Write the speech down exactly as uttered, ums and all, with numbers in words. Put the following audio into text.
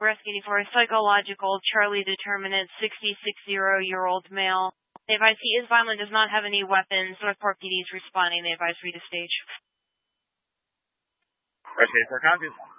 Rescue for a psychological Charlie determinant sixty-six-year-old male. They advise he is violent, does not have any weapons. Northport P D is responding. They advise free to stage. Rescue for contact.